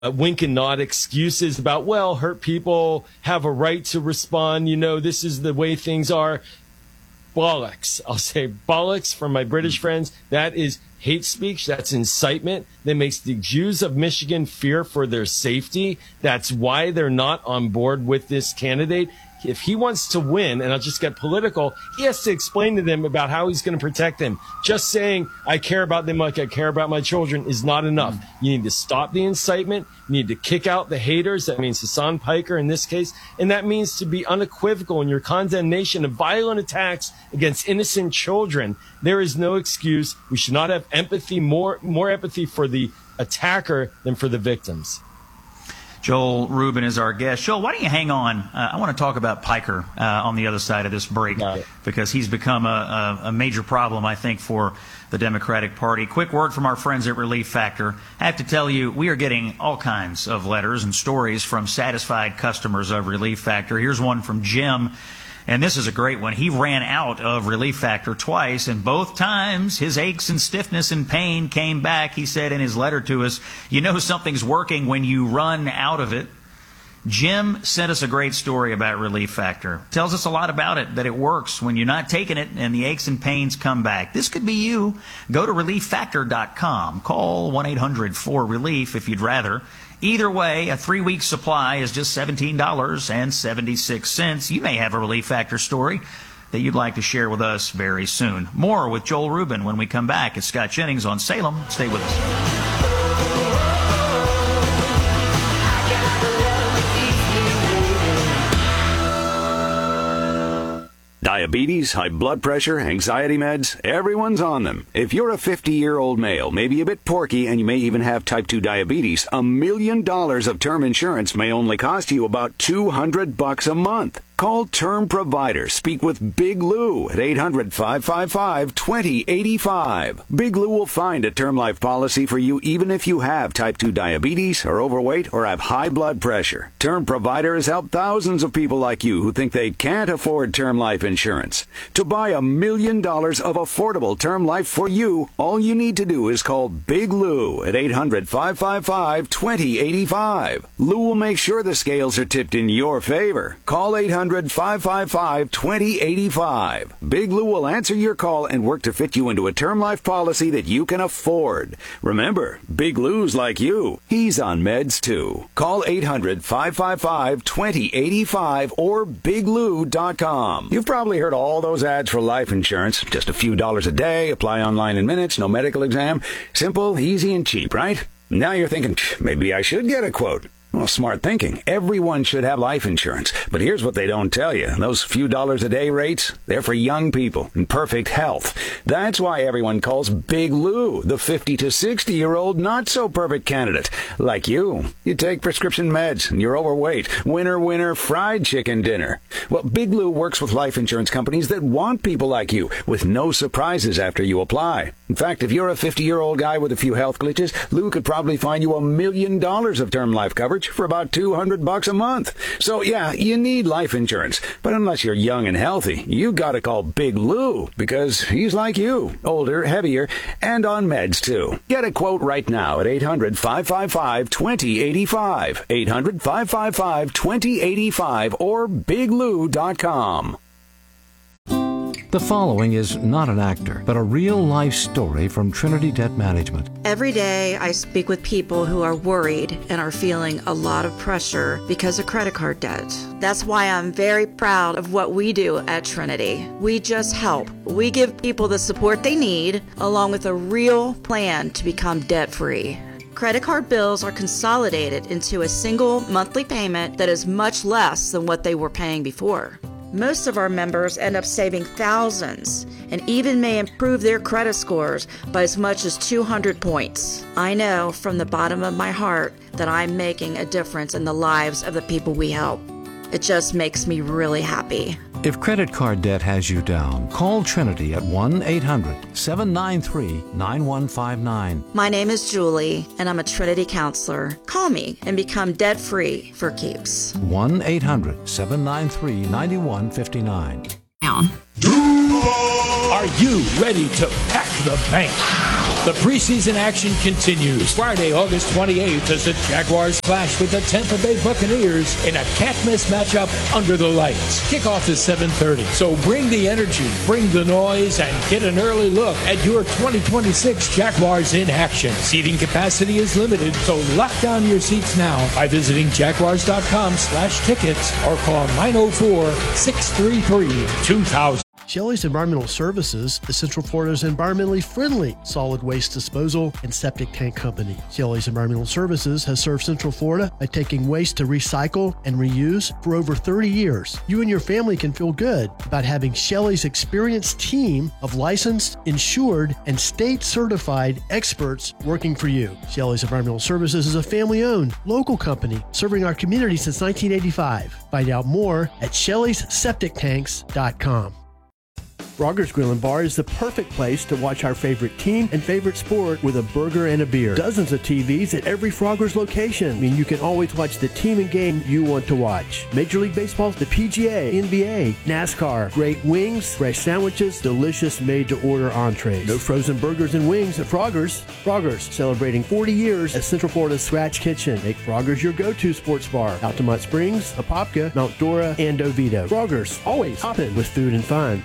wink and nod excuses about, well, hurt people have a right to respond. This is the way things are. Bollocks. I'll say bollocks from my British friends. That is hate speech. That's incitement that makes the Jews of Michigan fear for their safety. That's why they're not on board with this candidate. If he wants to win, and I'll just get political, he has to explain to them about how he's going to protect them. Just saying, I care about them like I care about my children is not enough. You need to stop the incitement. You need to kick out the haters. That means Hassan Piker in this case. And that means to be unequivocal in your condemnation of violent attacks against innocent children. There is no excuse. We should not have empathy, more empathy for the attacker than for the victims. Joel Rubin is our guest. Joel, why don't you hang on? I want to talk about Piker on the other side of this break because he's become a major problem, I think, for the Democratic Party. Quick word from our friends at Relief Factor. I have to tell you, we are getting all kinds of letters and stories from satisfied customers of Relief Factor. Here's one from Jim. And this is a great one. He ran out of Relief Factor twice, and both times his aches and stiffness and pain came back. He said in his letter to us, something's working when you run out of it. Jim sent us a great story about Relief Factor. Tells us a lot about it, that it works when you're not taking it and the aches and pains come back. This could be you. Go to ReliefFactor.com. Call 1-800-4RELIEF if you'd rather. Either way, a 3-week supply is just $17.76. You may have a Relief Factor story that you'd like to share with us very soon. More with Joel Rubin when we come back. It's Scott Jennings on Salem. Stay with us. Diabetes, high blood pressure, anxiety meds, everyone's on them. If you're a 50-year-old male, maybe a bit porky, and you may even have type 2 diabetes, $1 million of term insurance may only cost you about $200 a month. Call Term Provider. Speak with Big Lou at 800-555-2085. Big Lou will find a term life policy for you even if you have type 2 diabetes, are overweight, or have high blood pressure. Term Provider has helped thousands of people like you who think they can't afford term life insurance. To buy $1 million of affordable term life for you, all you need to do is call Big Lou at 800-555-2085. Lou will make sure the scales are tipped in your favor. Call 800-555-2085. Big Lou will answer your call and work to fit you into a term life policy that you can afford. Remember, Big Lou's like you. He's on meds too. Call 800-555-2085 or biglou.com. You've probably heard all those ads for life insurance. Just a few dollars a day, apply online in minutes, no medical exam. Simple, easy, and cheap, right? Now you're thinking, maybe I should get a quote. Well, smart thinking. Everyone should have life insurance. But here's what they don't tell you. Those few dollars a day rates, they're for young people in perfect health. That's why everyone calls Big Lou the 50 to 60-year-old not-so-perfect candidate. Like you. You take prescription meds and you're overweight. Winner, winner, fried chicken dinner. Well, Big Lou works with life insurance companies that want people like you with no surprises after you apply. In fact, if you're a 50-year-old guy with a few health glitches, Lou could probably find you $1 million of term life coverage for about $200 a month. So yeah, you need life insurance. But unless you're young and healthy, you gotta call Big Lou because he's like you, older, heavier, and on meds too. Get a quote right now at 800-555-2085. 800-555-2085 or biglou.com. The following is not an actor, but a real-life story from Trinity Debt Management. Every day I speak with people who are worried and are feeling a lot of pressure because of credit card debt. That's why I'm very proud of what we do at Trinity. We just help. We give people the support they need, along with a real plan to become debt-free. Credit card bills are consolidated into a single monthly payment that is much less than what they were paying before. Most of our members end up saving thousands and even may improve their credit scores by as much as 200 points. I know from the bottom of my heart that I'm making a difference in the lives of the people we help. It just makes me really happy. If credit card debt has you down, call Trinity at 1-800-793-9159. My name is Julie, and I'm a Trinity counselor. Call me and become debt-free for keeps. 1-800-793-9159. Are you ready to pack the bank? The preseason action continues. Friday, August 28th, as the Jaguars clash with the Tampa Bay Buccaneers in a can't-miss matchup under the lights. Kickoff is 7:30, so bring the energy, bring the noise, and get an early look at your 2026 Jaguars in action. Seating capacity is limited, so lock down your seats now by visiting jaguars.com/tickets or call 904-633-2000. Shelley's Environmental Services is Central Florida's environmentally friendly solid waste disposal and septic tank company. Shelley's Environmental Services has served Central Florida by taking waste to recycle and reuse for over 30 years. You and your family can feel good about having Shelley's experienced team of licensed, insured, and state-certified experts working for you. Shelley's Environmental Services is a family-owned, local company serving our community since 1985. Find out more at Shelley'sSepticTanks.com. Frogger's Grill and Bar is the perfect place to watch our favorite team and favorite sport with a burger and a beer. Dozens of TVs at every Frogger's location mean you can always watch the team and game you want to watch. Major League Baseball, the PGA, NBA, NASCAR, great wings, fresh sandwiches, delicious made-to-order entrees. No frozen burgers and wings at Frogger's. Frogger's, celebrating 40 years as Central Florida's Scratch Kitchen. Make Frogger's your go-to sports bar. Altamont Springs, Apopka, Mount Dora, and Oviedo. Frogger's, always hopping with food and fun.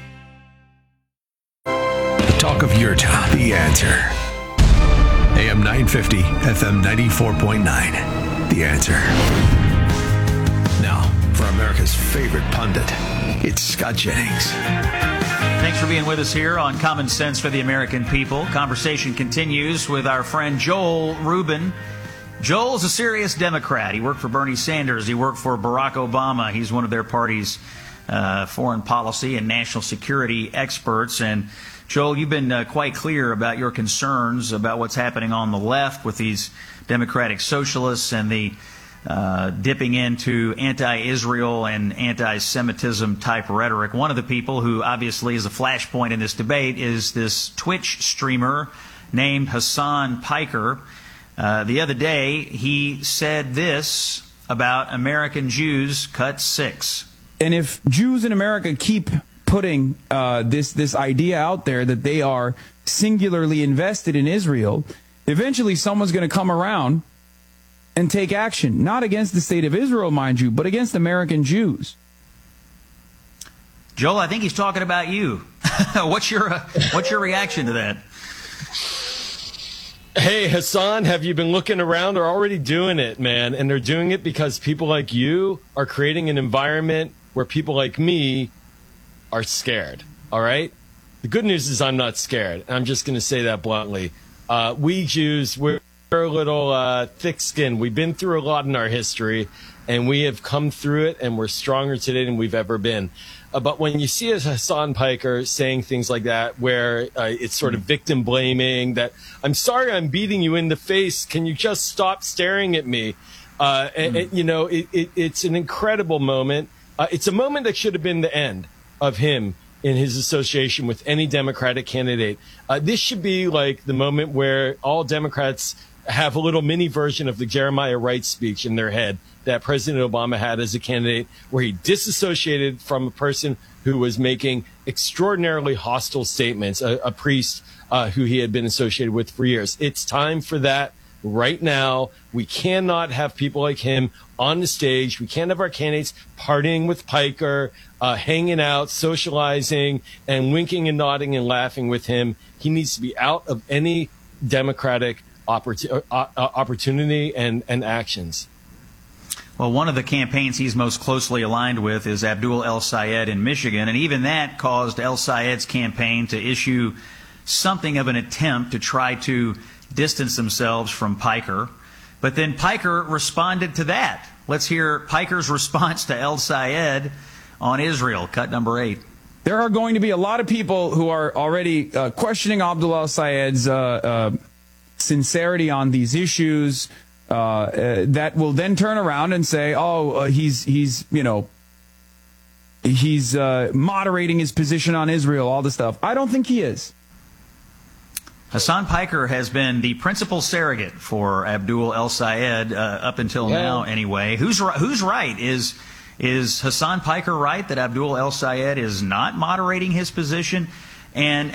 Talk of your town. The Answer. AM 950, FM 94.9. The Answer. Now, for America's favorite pundit, it's Scott Jennings. Thanks for being with us here on Common Sense for the American People. Conversation continues with our friend Joel Rubin. Joel's a serious Democrat. He worked for Bernie Sanders. He worked for Barack Obama. He's one of their party's foreign policy and national security experts. And Joel, you've been quite clear about your concerns about what's happening on the left with these Democratic socialists and the dipping into anti-Israel and anti-Semitism type rhetoric. One of the people who obviously is a flashpoint in this debate is this Twitch streamer named Hasan Piker. The other day, he said this about American Jews, cut 6. And if Jews in America keep putting this idea out there that they are singularly invested in Israel, eventually someone's going to come around and take action, not against the state of Israel, mind you, but against American Jews. Joel, I think he's talking about you. What's your reaction to that? Hey, Hasan, have you been looking around? They're already doing it, man. And they're doing it because people like you are creating an environment where people like me are scared, all right? The good news is I'm not scared. I'm just going to say that bluntly. We Jews, we're a little thick-skinned. We've been through a lot in our history, and we have come through it, and we're stronger today than we've ever been. But when you see Hasan Piker saying things like that, where it's sort of victim blaming, that I'm sorry I'm beating you in the face, can you just stop staring at me? You know, it's an incredible moment. It's a moment that should have been the end of him in his association with any Democratic candidate. This should be like the moment where all Democrats have a little mini version of the Jeremiah Wright speech in their head that President Obama had as a candidate, where he disassociated from a person who was making extraordinarily hostile statements, a priest who he had been associated with for years. It's time for that right now. We cannot have people like him on the stage. We can't have our candidates partying with Piker, hanging out, socializing, and winking and nodding and laughing with him. He needs to be out of any Democratic opportunity and actions. Well, one of the campaigns he's most closely aligned with is Abdul El-Sayed in Michigan, and even that caused El-Sayed's campaign to issue something of an attempt to try to distance themselves from Piker. But then Piker responded to that. Let's hear Piker's response to El-Sayed on Israel, cut number 8. There are going to be a lot of people who are already questioning Abdul El-Sayed's sincerity on these issues, that will then turn around and say, he's moderating his position on Israel, all this stuff. I don't think he is. Hasan Piker has been the principal surrogate for Abdul El-Sayed up until now, anyway. Who's right? Is Hasan Piker right that Abdul El-Sayed is not moderating his position? And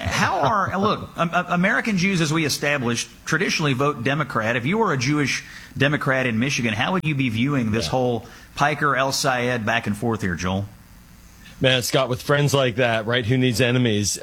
American Jews, as we established, traditionally vote Democrat. If you were a Jewish Democrat in Michigan, how would you be viewing this whole Piker, El Sayed back and forth here, Joel? Man, Scott, with friends like that, right, who needs enemies?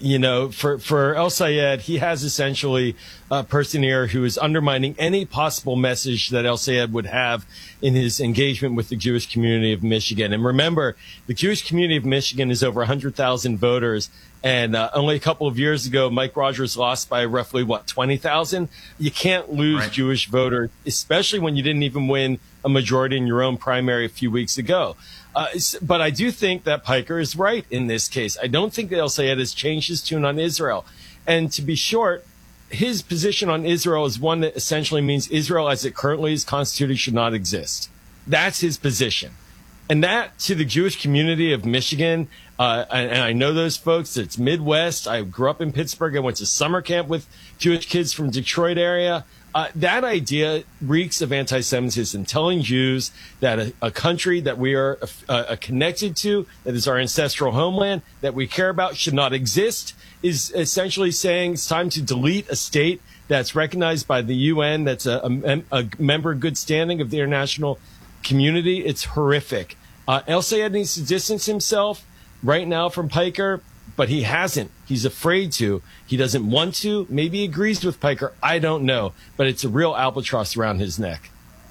For El Sayed, he has essentially a person here who is undermining any possible message that El Sayed would have in his engagement with the Jewish community of Michigan. And remember, the Jewish community of Michigan is over 100,000 voters. And only a couple of years ago, Mike Rogers lost by roughly, 20,000? You can't lose Jewish voters, especially when you didn't even win a majority in your own primary a few weeks ago. But I do think that Piker is right in this case. I don't think that El Sayed has changed his tune on Israel. And to be short, his position on Israel is one that essentially means Israel as it currently is constituted should not exist. That's his position. And that, to the Jewish community of Michigan, and I know those folks, it's Midwest. I grew up in Pittsburgh. I went to summer camp with Jewish kids from Detroit area. That idea reeks of anti-Semitism, telling Jews that a country that we are connected to, that is our ancestral homeland, that we care about, should not exist, is essentially saying it's time to delete a state that's recognized by the UN, that's a member in good standing of the international community. It's horrific. El Sayed needs to distance himself right now from Piker, but he hasn't. He's afraid to. He doesn't want to. Maybe he agrees with Piker. I don't know. But it's a real albatross around his neck.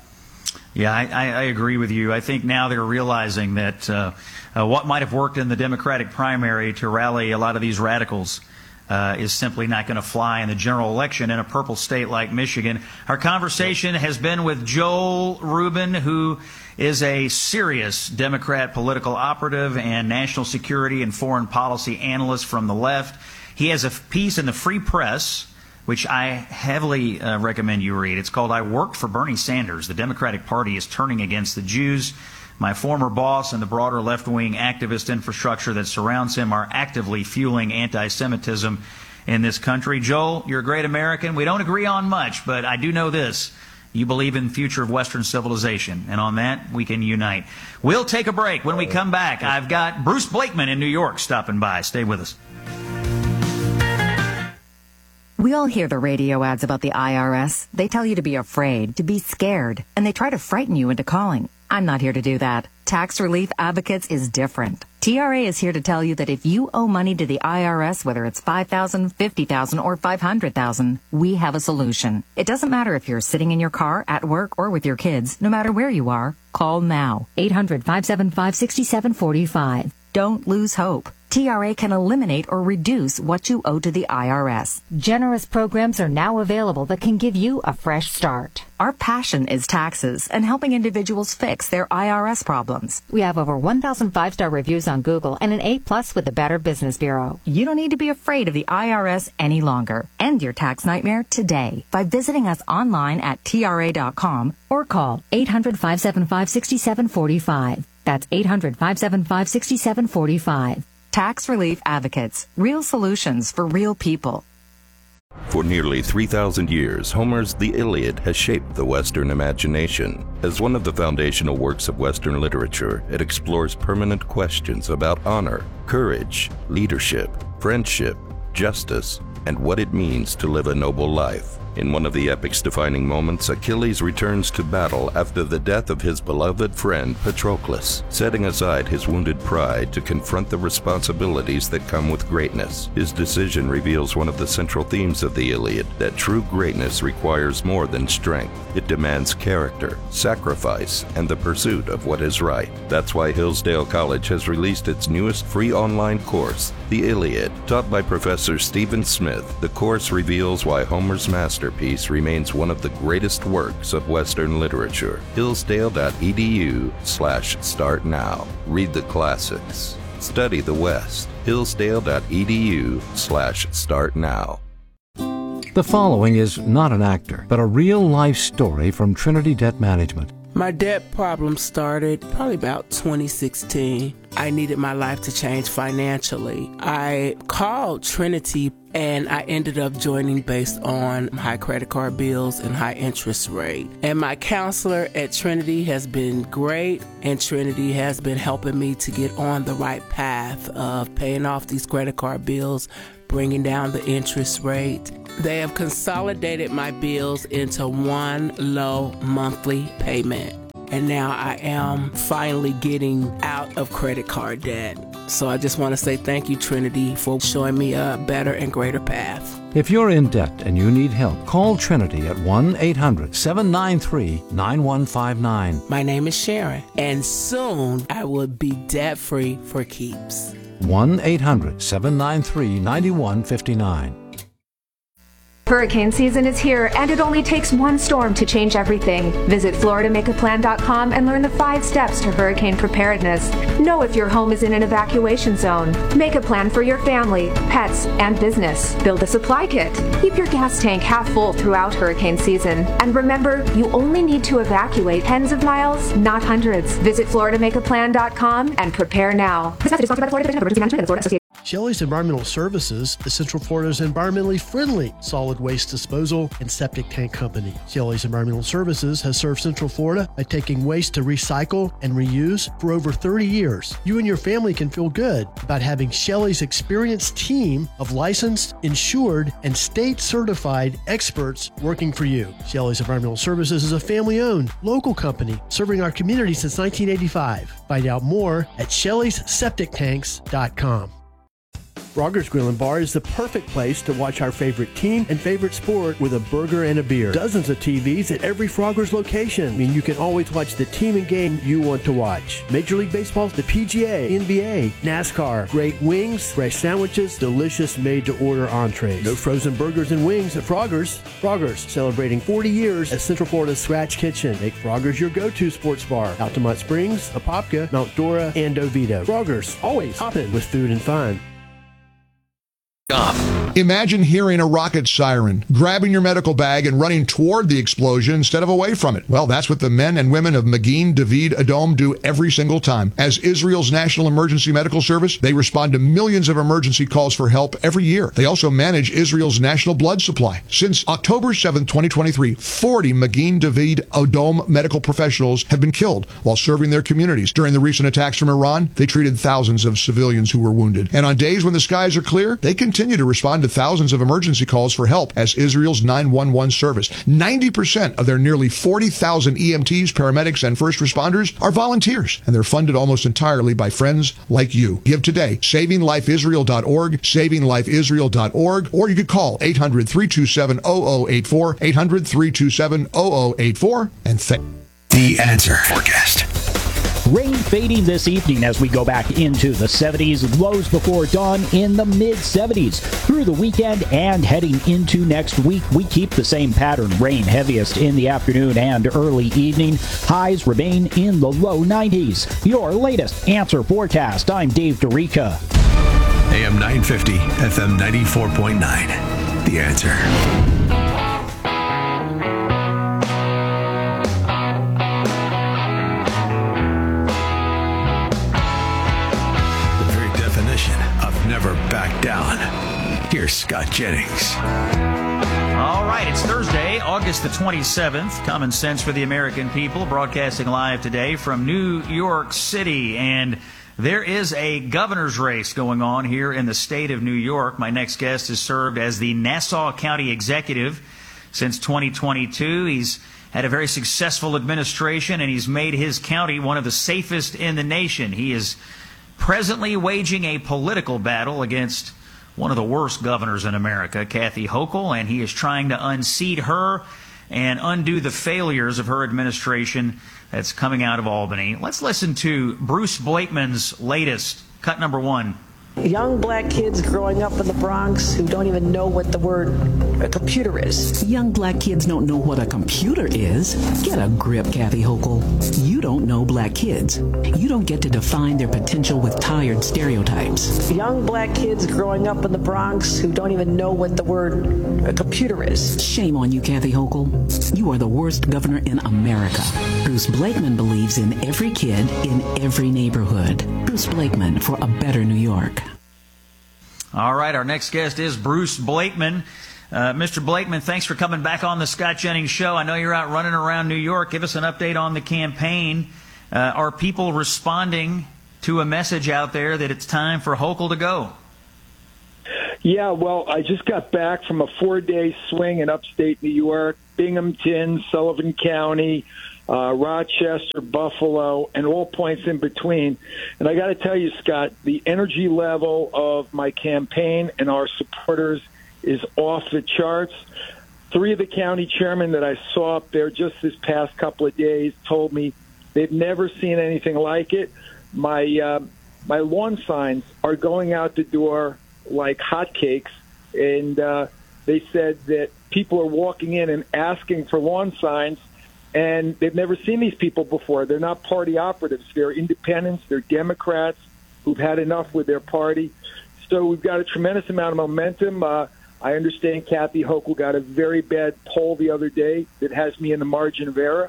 Yeah, I agree with you. I think now they're realizing that what might have worked in the Democratic primary to rally a lot of these radicals is simply not going to fly in the general election in a purple state like Michigan. Our conversation has been with Joel Rubin, who is a serious Democrat political operative and national security and foreign policy analyst from the left. He has a piece in the Free Press, which I heavily recommend you read. It's called "I Worked for Bernie Sanders. The Democratic Party is Turning Against the Jews. My former boss and the broader left-wing activist infrastructure that surrounds him are actively fueling anti-Semitism in this country." Joel, you're a great American. We don't agree on much, but I do know this. You believe in the future of Western civilization, and on that, we can unite. We'll take a break. When we come back, I've got Bruce Blakeman in New York stopping by. Stay with us. We all hear the radio ads about the IRS. They tell you to be afraid, to be scared, and they try to frighten you into calling. I'm not here to do that. Tax Relief Advocates is different. TRA is here to tell you that if you owe money to the IRS, whether it's $5,000, $50,000, or $500,000, we have a solution. It doesn't matter if you're sitting in your car, at work, or with your kids. No matter where you are, call now. 800-575-6745. Don't lose hope. TRA can eliminate or reduce what you owe to the IRS. Generous programs are now available that can give you a fresh start. Our passion is taxes and helping individuals fix their IRS problems. We have over 1,000 five-star reviews on Google and an A+ with the Better Business Bureau. You don't need to be afraid of the IRS any longer. End your tax nightmare today by visiting us online at TRA.com or call 800-575-6745. That's 800-575-6745. Tax Relief Advocates. Real solutions for real people. For nearly 3,000 years, Homer's The Iliad has shaped the Western imagination. As one of the foundational works of Western literature, it explores permanent questions about honor, courage, leadership, friendship, justice, and what it means to live a noble life. In one of the epic's defining moments, Achilles returns to battle after the death of his beloved friend Patroclus, setting aside his wounded pride to confront the responsibilities that come with greatness. His decision reveals one of the central themes of the Iliad, that true greatness requires more than strength. It demands character, sacrifice, and the pursuit of what is right. That's why Hillsdale College has released its newest free online course, The Iliad. Taught by Professor Stephen Smith, the course reveals why Homer's masterpiece remains one of the greatest works of Western literature. Hillsdale.edu/start now. Read the classics. Study the West. Hillsdale.edu/start now. The following is not an actor, but a real-life story from Trinity Debt Management. My debt problem started probably about 2016. I needed my life to change financially. I called Trinity and I ended up joining based on high credit card bills and high interest rate. And my counselor at Trinity has been great, and Trinity has been helping me to get on the right path of paying off these credit card bills, bringing down the interest rate. They have consolidated my bills into one low monthly payment. And now I am finally getting out of credit card debt. So I just want to say thank you, Trinity, for showing me a better and greater path. If you're in debt and you need help, call Trinity at 1-800-793-9159. My name is Sharon, and soon I will be debt-free for keeps. 1-800-793-9159. Hurricane season is here, and it only takes one storm to change everything. Visit FloridaMakeAPlan.com and learn the 5 steps to hurricane preparedness. Know if your home is in an evacuation zone. Make a plan for your family, pets, and business. Build a supply kit. Keep your gas tank half full throughout hurricane season. And remember, you only need to evacuate tens of miles, not hundreds. Visit FloridaMakeAPlan.com and prepare now. This message is sponsored by the Florida Division of Emergency Management and the Florida Association. Shelley's Environmental Services is Central Florida's environmentally friendly solid waste disposal and septic tank company. Shelley's Environmental Services has served Central Florida by taking waste to recycle and reuse for over 30 years. You and your family can feel good about having Shelley's experienced team of licensed, insured, and state-certified experts working for you. Shelley's Environmental Services is a family-owned, local company serving our community since 1985. Find out more at Shelley'sSepticTanks.com. Frogger's Grill and Bar is the perfect place to watch our favorite team and favorite sport with a burger and a beer. Dozens of TVs at every Frogger's location. You can always watch the team and game you want to watch. Major League Baseball, the PGA, NBA, NASCAR, great wings, fresh sandwiches, delicious made-to-order entrees. No frozen burgers and wings at Frogger's. Frogger's, celebrating 40 years as Central Florida's Scratch Kitchen. Make Frogger's your go-to sports bar. Altamont Springs, Apopka, Mount Dora, and Oviedo. Frogger's, always hopping with food and fun. Imagine hearing a rocket siren, grabbing your medical bag and running toward the explosion instead of away from it. Well, that's what the men and women of Magin David Adom do every single time. As Israel's National Emergency Medical Service, they respond to millions of emergency calls for help every year. They also manage Israel's national blood supply. Since October 7, 2023, 40 Magin David Adom medical professionals have been killed while serving their communities. During the recent attacks from Iran, they treated thousands of civilians who were wounded. And on days when the skies are clear, they continue to respond to thousands of emergency calls for help as Israel's 911 service. 90% of their nearly 40,000 EMTs, paramedics, and first responders are volunteers, and they're funded almost entirely by friends like you. Give today. SavingLifeIsrael.org, SavingLifeIsrael.org, or you could call 800-327-0084, 800-327-0084, and The Answer Forecast. Rain fading this evening as we go back into the 70s. Lows before dawn in the mid-70s. Through the weekend and heading into next week, we keep the same pattern. Rain heaviest in the afternoon and early evening. Highs remain in the low 90s. Your latest Answer Forecast. I'm Dave DeRica. AM 950, FM 94.9. The Answer. Never back down. Here's Scott Jennings. All right, it's Thursday, August the 27th. Common Sense for the American People, broadcasting live today from New York City. And there is a governor's race going on here in the state of New York. My next guest has served as the Nassau County Executive since 2022. He's had a very successful administration, and he's made his county one of the safest in the nation. He is presently waging a political battle against one of the worst governors in America, Kathy Hochul, and he is trying to unseat her and undo the failures of her administration that's coming out of Albany. Let's listen to Bruce Blakeman's latest, cut number 1. Young black kids growing up in the Bronx who don't even know what the word a computer is. Young black kids don't know what a computer is. Get a grip, Kathy Hochul. You don't know black kids. You don't get to define their potential with tired stereotypes. Young black kids growing up in the Bronx who don't even know what the word a computer is. Shame on you, Kathy Hochul. You are the worst governor in America. Bruce Blakeman believes in every kid in every neighborhood. Bruce Blakeman for a better New York. All right, our next guest is Bruce Blakeman. Mr. Blakeman, thanks for coming back on the Scott Jennings Show. I know you're out running around New York. Give us an update on the campaign. Are people responding to a message out there that it's time for Hochul to go? Yeah, well, I just got back from a 4-day swing in upstate New York, Binghamton, Sullivan County, Rochester, Buffalo, and all points in between. And I got to tell you, Scott, the energy level of my campaign and our supporters is off the charts. 3 of the county chairmen that I saw up there just this past couple of days told me they've never seen anything like it. My lawn signs are going out the door like hotcakes, and they said that people are walking in and asking for lawn signs, and they've never seen these people before. They're not party operatives. They're independents. They're Democrats who've had enough with their party. So we've got a tremendous amount of momentum. I understand Kathy Hochul got a very bad poll the other day that has me in the margin of error.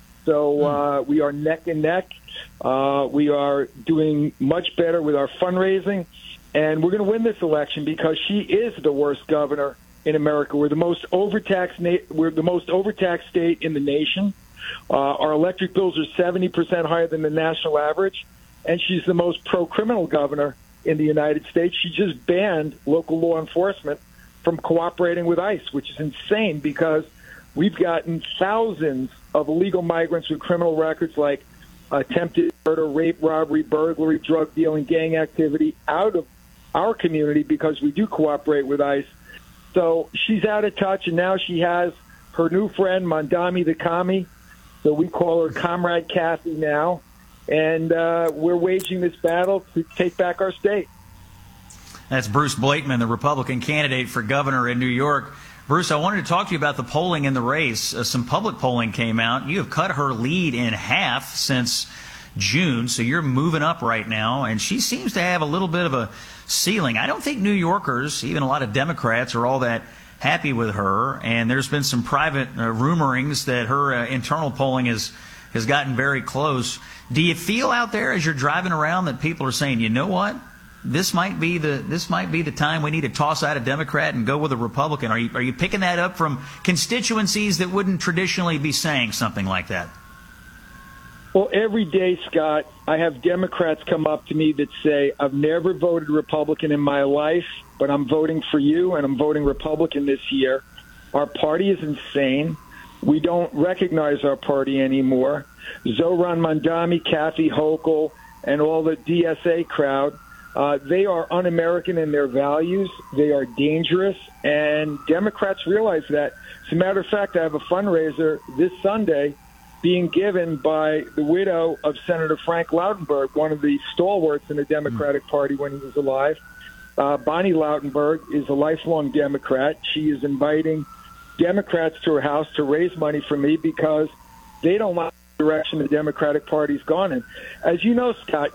So we are neck and neck. We are doing much better with our fundraising, and we're going to win this election because she is the worst governor in America. We're the most overtaxed. We're the most overtaxed state in the nation. Our electric bills are 70% higher than the national average, and she's the most pro-criminal governor in the United States. She just banned local law enforcement from cooperating with ICE, which is insane because we've gotten thousands of illegal migrants with criminal records like attempted murder, rape, robbery, burglary, drug dealing, gang activity out of our community because we do cooperate with ICE. So she's out of touch, and now she has her new friend, Mondami the Commie. So we call her Comrade Kathy now. And we're waging this battle to take back our state. That's Bruce Blakeman, the Republican candidate for governor in New York. Bruce, I wanted to talk to you about the polling in the race. Some public polling came out. You have cut her lead in half since June, so you're moving up right now, and she seems to have a little bit of a ceiling. I don't think New Yorkers, even a lot of Democrats, are all that happy with her, and there's been some private rumorings that her internal polling has gotten very close. Do you feel out there as you're driving around that people are saying, you know what? This might be the time we need to toss out a Democrat and go with a Republican. Are you picking that up from constituencies that wouldn't traditionally be saying something like that? Well, every day, Scott, I have Democrats come up to me that say, I've never voted Republican in my life, but I'm voting for you, and I'm voting Republican this year. Our party is insane. We don't recognize our party anymore. Zohran Mamdani, Kathy Hochul, and all the DSA crowd, they are un-American in their values. They are dangerous, and Democrats realize that. As a matter of fact, I have a fundraiser this Sunday being given by the widow of Senator Frank Lautenberg, one of the stalwarts in the Democratic Party when he was alive. Bonnie Lautenberg is a lifelong Democrat. She is inviting Democrats to her house to raise money for me because they don't like the direction the Democratic Party's gone in. As you know, Scott,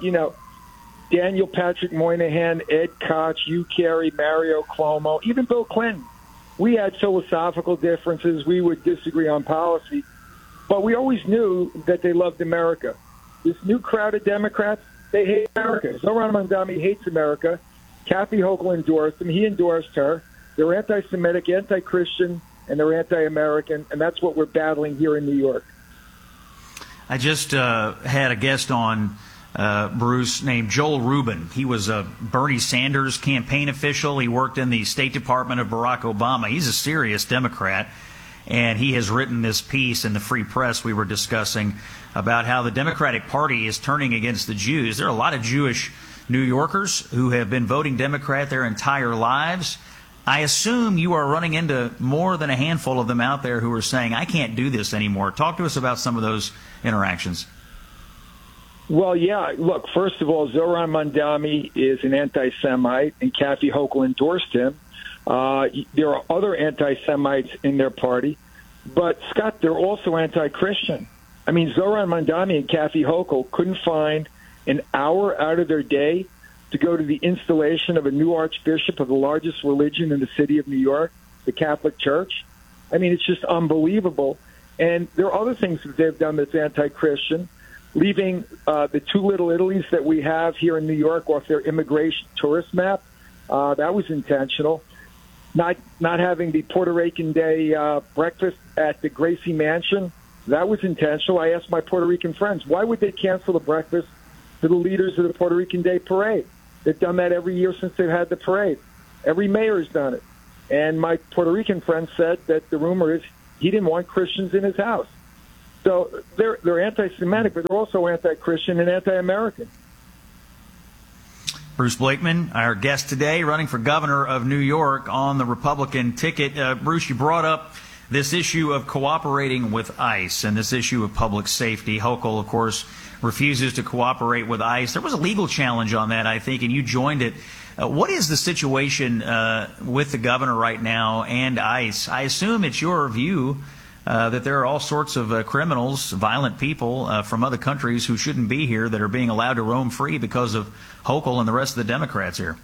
Daniel Patrick Moynihan, Ed Koch, Hugh Carey, Mario Cuomo, even Bill Clinton. We had philosophical differences. We would disagree on policy. But we always knew that they loved America. This new crowd of Democrats, they hate America. Zohran Mamdani hates America. Kathy Hochul endorsed him. He endorsed her. They're anti-Semitic, anti-Christian, and they're anti-American, and that's what we're battling here in New York. I just had a guest on, Bruce, named Joel Rubin. He was a Bernie Sanders campaign official. He worked in the State Department of Barack Obama. He's a serious Democrat, and he has written this piece in the Free Press we were discussing about how the Democratic Party is turning against the Jews. There are a lot of Jewish New Yorkers who have been voting Democrat their entire lives. I assume you are running into more than a handful of them out there who are saying, I can't do this anymore. Talk to us about some of those interactions. Well, yeah. Look, first of all, Zohran Mamdani is an anti-Semite, and Kathy Hochul endorsed him. There are other anti-Semites in their party. But, Scott, they're also anti-Christian. I mean, Zohran Mamdani and Kathy Hochul couldn't find an hour out of their day to go to the installation of a new archbishop of the largest religion in the city of New York, the Catholic Church. I mean, it's just unbelievable. And there are other things that they've done that's anti-Christian, leaving the two little Italies that we have here in New York off their immigration tourist map. That was intentional. Not having the Puerto Rican Day breakfast at the Gracie Mansion, that was intentional. I asked my Puerto Rican friends, why would they cancel the breakfast for the leaders of the Puerto Rican Day parade? They've done that every year since they've had the parade. Every mayor has done it. And my Puerto Rican friend said that the rumor is he didn't want Christians in his house. So they're anti-Semitic, but they're also anti-Christian and anti-American. Bruce Blakeman, our guest today, running for governor of New York on the Republican ticket. Bruce, you brought up this issue of cooperating with ICE and this issue of public safety. Hochul, of course, refuses to cooperate with ICE. There was a legal challenge on that, I think, and you joined it. What is the situation with the governor right now and ICE? I assume it's your view that there are all sorts of criminals, violent people from other countries who shouldn't be here that are being allowed to roam free because of Hochul and the rest of the Democrats here.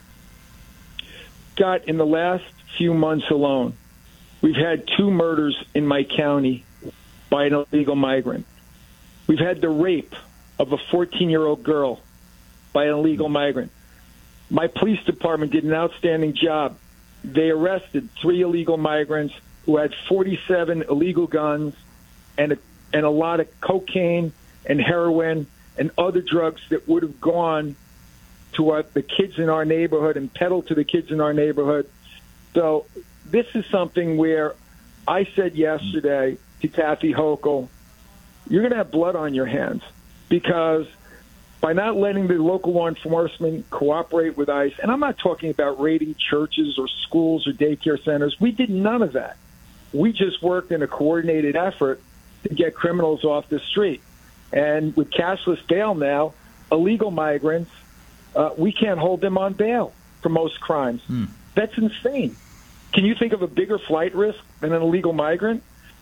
Scott, in the last few months alone, we've had 2 murders in my county by an illegal migrant. We've had the rape of a 14-year-old girl by an illegal migrant. My police department did an outstanding job. They arrested 3 illegal migrants who had 47 illegal guns and a lot of cocaine and heroin and other drugs that would have gone to the kids in our neighborhood and peddled to the kids in our neighborhood. So this is something where I said yesterday to Kathy Hochul, you're going to have blood on your hands, because by not letting the local law enforcement cooperate with ICE, and I'm not talking about raiding churches or schools or daycare centers. We did none of that. We just worked in a coordinated effort to get criminals off the street. And with cashless bail now, illegal migrants, we can't hold them on bail for most crimes. That's insane. Can you think of a bigger flight risk than an illegal migrant?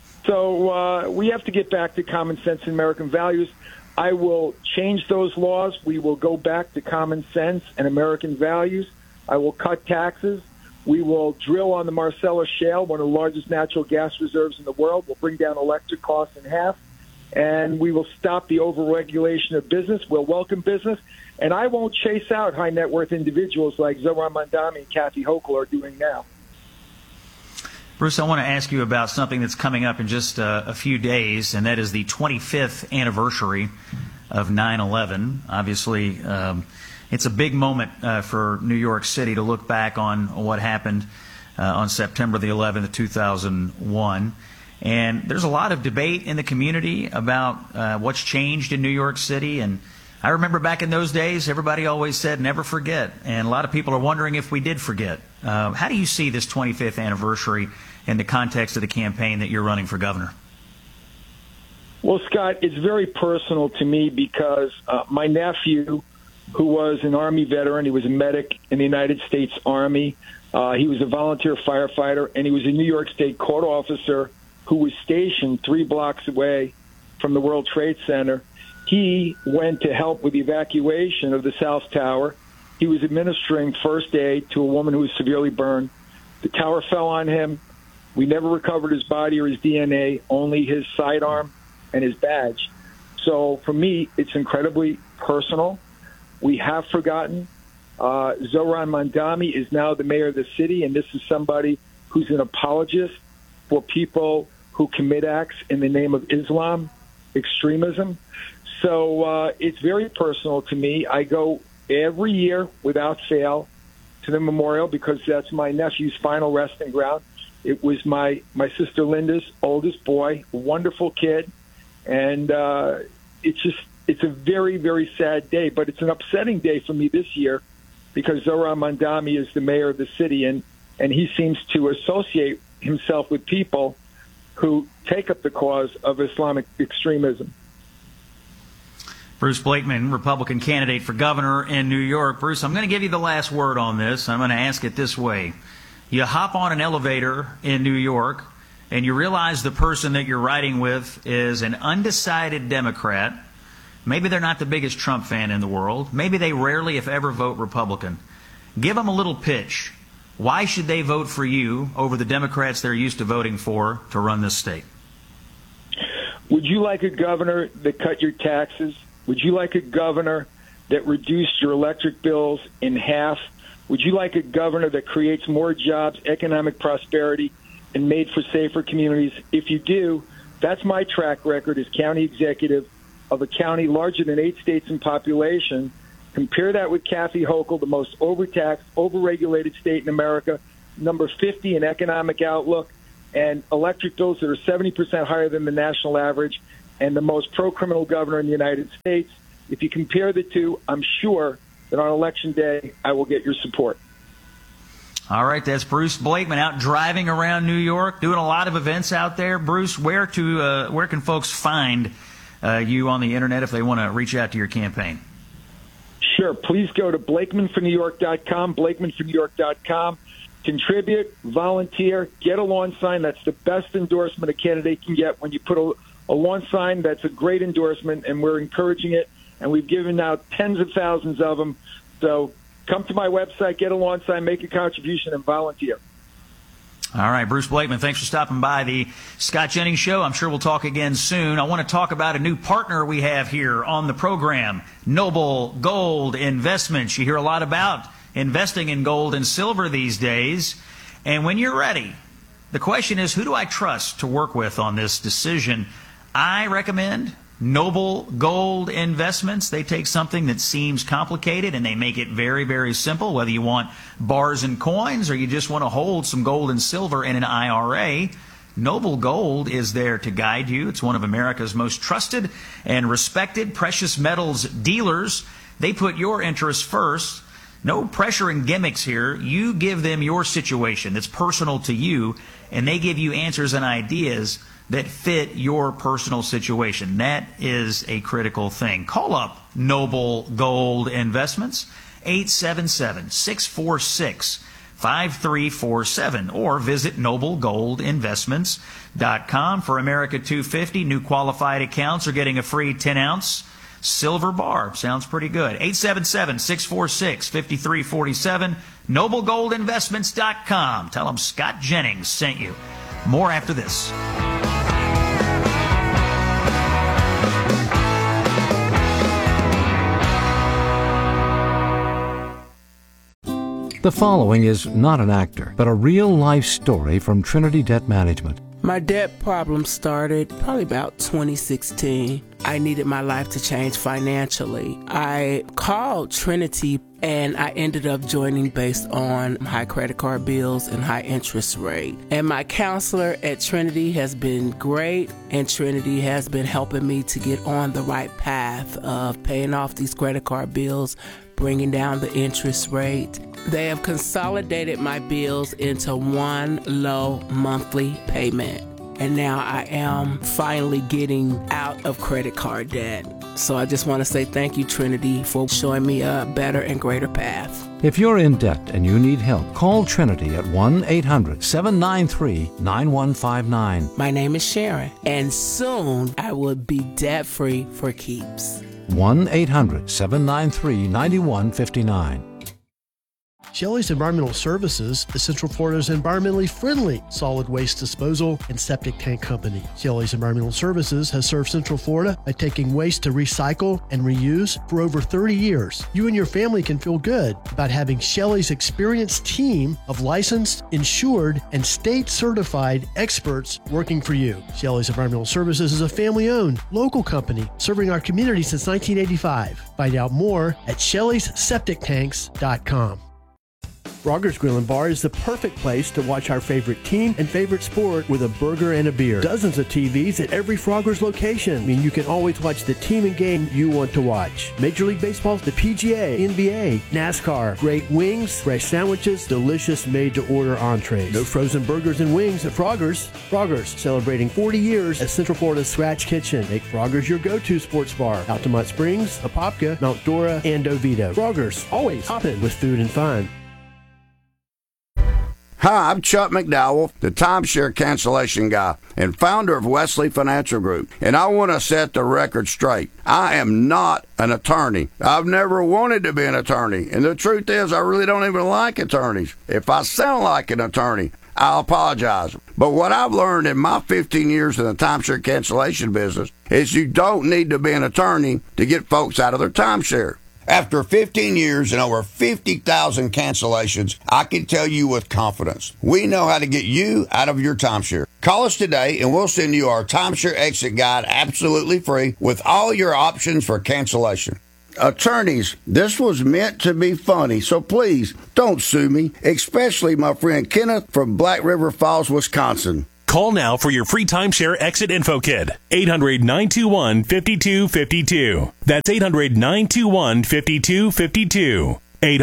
So we have to get back to common sense and American values. I will change those laws. We will go back to common sense and American values. I will cut taxes. We will drill on the Marcellus Shale, one of the largest natural gas reserves in the world. We'll bring down electric costs in half. And we will stop the overregulation of business. We'll welcome business. And I won't chase out high net worth individuals like Zohran Mamdani and Kathy Hochul are doing now. Bruce, I want to ask you about something that's coming up in just a few days, and that is the 25th anniversary of 9/11. Obviously, it's a big moment for New York City to look back on what happened on September the 11th, 2001. And there's a lot of debate in the community about what's changed in New York City. And I remember back in those days, everybody always said, never forget. And a lot of people are wondering if we did forget. How do you see this 25th anniversary in the context of the campaign that you're running for governor? Well, Scott, it's very personal to me because my nephew, who was an Army veteran, he was a medic in the United States Army. He was a volunteer firefighter, and he was a New York State court officer who was stationed 3 blocks away from the World Trade Center. He went to help with the evacuation of the South Tower. He was administering first aid to a woman who was severely burned. The tower fell on him. We never recovered his body or his DNA, only his sidearm and his badge. So for me, it's incredibly personal. We have forgotten. Zohran Mamdani is now the mayor of the city, and this is somebody who's an apologist for people who commit acts in the name of Islam, extremism. So it's very personal to me. I go every year without fail to the memorial because that's my nephew's final resting ground. It was my sister Linda's oldest boy, a wonderful kid. And it's a very, very sad day, but it's an upsetting day for me this year because Zohran Mamdani is the mayor of the city, and he seems to associate himself with people who take up the cause of Islamic extremism. Bruce Blakeman, Republican candidate for governor in New York. Bruce, I'm going to give you the last word on this. I'm going to ask it this way. You hop on an elevator in New York, and you realize the person that you're riding with is an undecided Democrat. Maybe they're not the biggest Trump fan in the world. Maybe they rarely, if ever, vote Republican. Give them a little pitch. Why should they vote for you over the Democrats they're used to voting for to run this state? Would you like a governor that cut your taxes? Would you like a governor that reduced your electric bills in half? Would you like a governor that creates more jobs, economic prosperity, and made for safer communities? If you do, that's my track record as county executive of a county larger than 8 states in population Compare that with Kathy Hochul, the most overtaxed, overregulated state in America, number 50 in economic outlook, and electric bills that are 70% higher than the national average, and the most pro-criminal governor in the United States. If you compare the two, I'm sure that on Election Day, I will get your support. All right, that's Bruce Blakeman out driving around New York, doing a lot of events out there. Bruce, where can folks find you on the internet if they want to reach out to your campaign? Sure. Please go to BlakemanForNewYork.com, BlakemanForNewYork.com. Contribute, volunteer, get a lawn sign. That's the best endorsement a candidate can get. When you put a lawn sign, that's a great endorsement, and we're encouraging it. And we've given out tens of thousands of them. So come to my website, get a lawn sign, make a contribution, and volunteer. All right, Bruce Blakeman, thanks for stopping by the Scott Jennings Show. I'm sure we'll talk again soon. I want to talk about a new partner we have here on the program, Noble Gold Investments. You hear a lot about investing in gold and silver these days. And when you're ready, the question is, who do I trust to work with on this decision? I recommend Noble Gold Investments. They take something that seems complicated and they make it very, very simple, whether you want bars and coins or you just want to hold some gold and silver in an IRA. Noble Gold is there to guide you. It's one of America's most trusted and respected precious metals dealers. They put your interests first. No pressure and gimmicks here. You give them your situation that's personal to you, and they give you answers and ideas that fit your personal situation. That is a critical thing. Call up Noble Gold Investments, 877-646-5347, or visit noblegoldinvestments.com. For America 250, new qualified accounts are getting a free 10-ounce silver bar. Sounds pretty good. 877-646-5347, noblegoldinvestments.com. Tell them Scott Jennings sent you. More after this. The following is not an actor, but a real-life story from Trinity Debt Management. My debt problem started probably about 2016. I needed my life to change financially. I called Trinity and I ended up joining based on high credit card bills and high interest rate. And my counselor at Trinity has been great, and Trinity has been helping me to get on the right path of paying off these credit card bills, bringing down the interest rate. They have consolidated my bills into one low monthly payment. And now I am finally getting out of credit card debt. So I just want to say thank you, Trinity, for showing me a better and greater path. If you're in debt and you need help, call Trinity at 1-800-793-9159. My name is Sharon, and soon I will be debt-free for keeps. 1-800-793-9159. Shelley's Environmental Services is Central Florida's environmentally friendly solid waste disposal and septic tank company. Shelley's Environmental Services has served Central Florida by taking waste to recycle and reuse for over 30 years. You and your family can feel good about having Shelley's experienced team of licensed, insured, and state-certified experts working for you. Shelley's Environmental Services is a family-owned, local company serving our community since 1985. Find out more at Shelley'sSepticTanks.com. Frogger's Grill and Bar is the perfect place to watch our favorite team and favorite sport with a burger and a beer. Dozens of TVs at every Frogger's location mean you can always watch the team and game you want to watch. Major League Baseball, the PGA, NBA, NASCAR, great wings, fresh sandwiches, delicious made-to-order entrees. No frozen burgers and wings at Frogger's. Frogger's, celebrating 40 years as Central Florida's Scratch Kitchen. Make Frogger's your go-to sports bar. Altamont Springs, Apopka, Mount Dora, and Oviedo. Frogger's, always hopping with food and fun. Hi, I'm Chuck McDowell, the timeshare cancellation guy and founder of Wesley Financial Group, and I want to set the record straight. I am not an attorney. I've never wanted to be an attorney, and the truth is I really don't even like attorneys. If I sound like an attorney, I apologize. But what I've learned in my 15 years in the timeshare cancellation business is you don't need to be an attorney to get folks out of their timeshare. After 15 years and over 50,000 cancellations, I can tell you with confidence, we know how to get you out of your timeshare. Call us today and we'll send you our timeshare exit guide absolutely free with all your options for cancellation. Attorneys, this was meant to be funny, so please don't sue me, especially my friend Kenneth from Black River Falls, Wisconsin. Call now for your free timeshare exit info kit. 800-921-5252. That's 800-921-5252.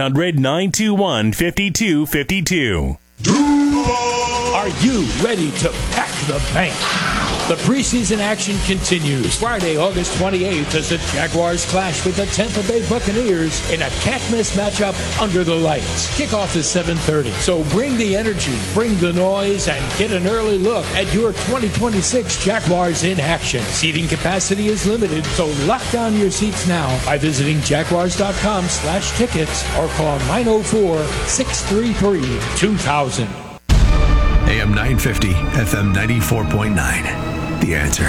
800-921-5252. Are you ready to pack the bank? The preseason action continues Friday, August 28th as the Jaguars clash with the Tampa Bay Buccaneers in a can't-miss matchup under the lights. Kickoff is 7:30, so bring the energy, bring the noise, and get an early look at your 2026 Jaguars in action. Seating capacity is limited, so lock down your seats now by visiting jaguars.com/tickets or call 904-633-2000. AM 950, FM 94.9. The Answer.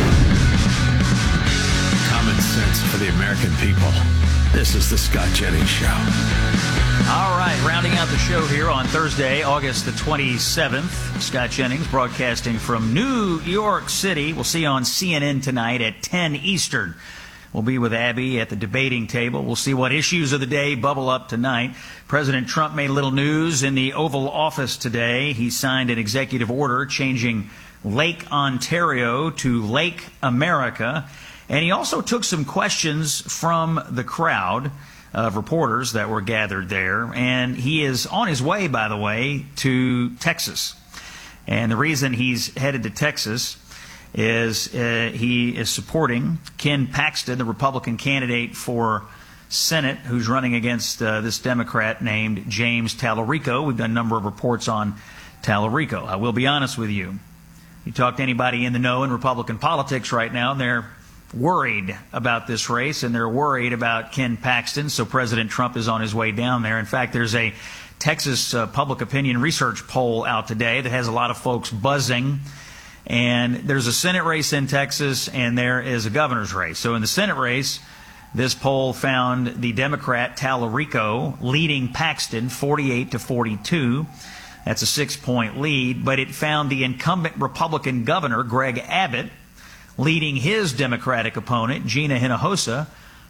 Common sense for the American people. This is the Scott Jennings Show. All right, rounding out the show here on Thursday, August the 27th. Scott Jennings broadcasting from New York City. We'll see you on CNN tonight at 10 Eastern. We'll be with Abby at the debating table. We'll see what issues of the day bubble up tonight. President Trump made a little news in the Oval Office today. He signed an executive order changing Lake Ontario to Lake America. And he also took some questions from the crowd of reporters that were gathered there. And he is on his way, by the way, to Texas. And the reason he's headed to Texas is he is supporting Ken Paxton, the Republican candidate for Senate, who's running against this Democrat named James Tallarico. We've done a number of reports on Tallarico. I will be honest with you. You talk to anybody in the know in Republican politics right now, and they're worried about this race, and they're worried about Ken Paxton, so President Trump is on his way down there. In fact, there's a Texas public opinion research poll out today that has a lot of folks buzzing. And there's a Senate race in Texas, and there is a governor's race. So in the Senate race, this poll found the Democrat Tallarico leading Paxton 48-42. That's a 6-point lead. But it found the incumbent Republican governor, Greg Abbott, leading his Democratic opponent, Gina Hinojosa,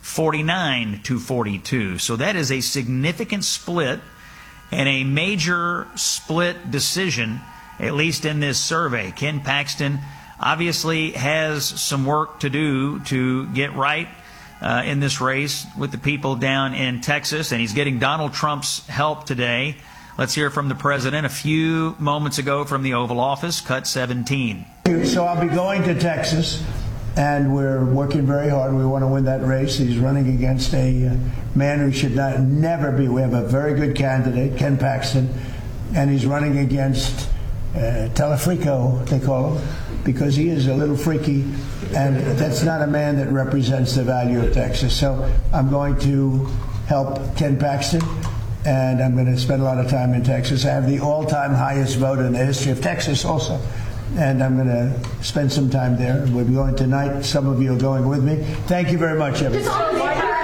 49-42. So that is a significant split and a major split decision, at least in this survey. Ken Paxton obviously has some work to do to get right in this race with the people down in Texas, and he's getting Donald Trump's help today. Let's hear from the president a few moments ago from the Oval Office, cut 17. So I'll be going to Texas, and we're working very hard. We want to win that race. He's running against a man who should never be. We have a very good candidate, Ken Paxton, and he's running against Tallarico, they call him, because he is a little freaky, and that's not a man that represents the value of Texas. So I'm going to help Ken Paxton, and I'm going to spend a lot of time in Texas. I have the all-time highest vote in the history of Texas also, and I'm going to spend some time there. We'll be going tonight. Some of you are going with me. Thank you very much, everybody.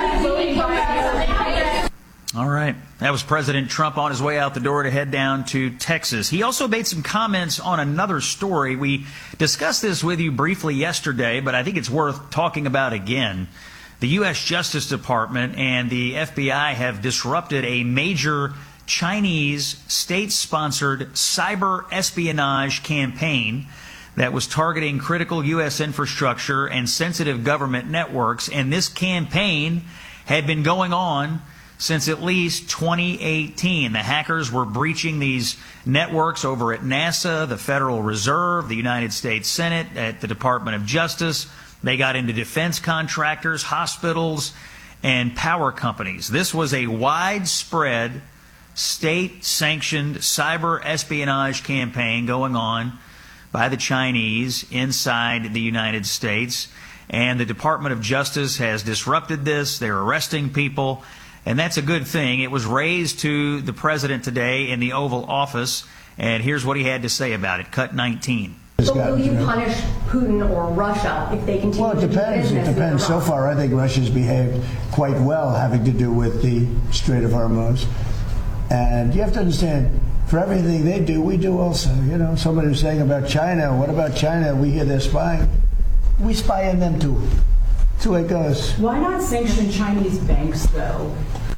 All right. That was President Trump on his way out the door to head down to Texas. He also made some comments on another story. We discussed this with you briefly yesterday, but I think it's worth talking about again. The U.S. Justice Department and the FBI have disrupted a major Chinese state-sponsored cyber espionage campaign that was targeting critical U.S. infrastructure and sensitive government networks. And this campaign had been going on since at least 2018. The hackers were breaching these networks over at NASA, the Federal Reserve, the United States Senate, at the Department of Justice. They got into defense contractors, hospitals, and power companies. This was a widespread state-sanctioned cyber espionage campaign going on by the Chinese inside the United States. And the Department of Justice has disrupted this. They're arresting people. And that's a good thing. It was raised to the president today in the Oval Office, and here's what he had to say about it. Cut 19. So will you punish Putin or Russia if they continue to do business? Well, it depends. So far, I think Russia's behaved quite well, having to do with the Strait of Hormuz. And you have to understand, for everything they do, we do also. You know, somebody was saying about China, what about China? We hear they're spying. We spy on them too. That's the way it goes. Why not sanction Chinese banks, though?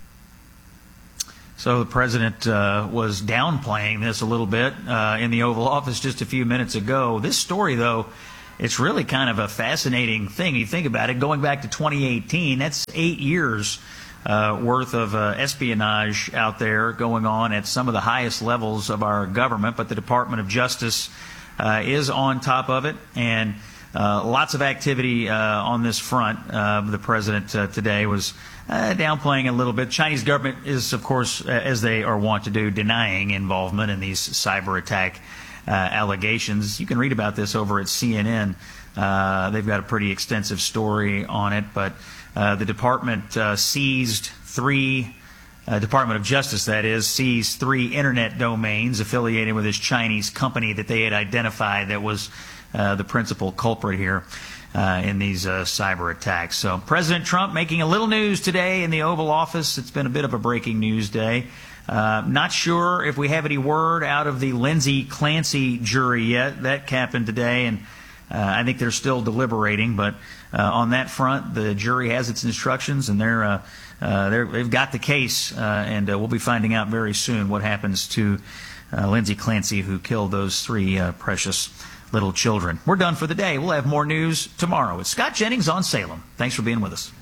So the president was downplaying this a little bit in the Oval Office just a few minutes ago. This story, though, it's really kind of a fascinating thing. You think about it, going back to 2018, that's 8 years worth of espionage out there going on at some of the highest levels of our government. But the Department of Justice is on top of it, and lots of activity on this front. The president today was downplaying a little bit. Chinese government is, of course, as they are wont to do, denying involvement in these cyber attack allegations. You can read about this over at CNN. They've got a pretty extensive story on it, but the department seized Department of Justice, that is, seized 3 internet domains affiliated with this Chinese company that they had identified that was the principal culprit here in these cyber attacks. So President Trump making a little news today in the Oval Office. It's been a bit of a breaking news day. Not sure if we have any word out of the Lindsay Clancy jury yet. That happened today, and I think they're still deliberating. But on that front, the jury has its instructions, and they've got the case, and we'll be finding out very soon what happens to Lindsay Clancy, who killed those 3 precious little children. We're done for the day. We'll have more news tomorrow. It's Scott Jennings on Salem. Thanks for being with us.